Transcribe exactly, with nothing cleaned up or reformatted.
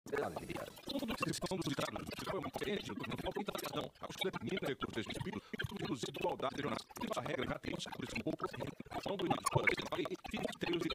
Tudo que são dos estados é uma potência, não falta interação. A Constituição determina recursos desse espírito, inclusive igualdade regional. Tem uma regra característica por esse pouco, ação do Estado, por exemplo, aí, filtros